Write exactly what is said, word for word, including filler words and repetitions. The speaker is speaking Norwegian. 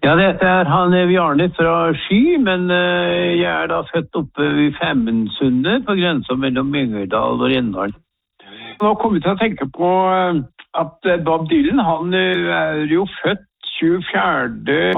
Ja, dette er han er Bjarne fra Sky, men uh, jeg er da født oppe ved Femundsundet på grensen mellom Mengerdal og Rendalen. Nå kommer vi til å tenke på uh, at Bob Dylan, han uh, er jo født tjuefjerde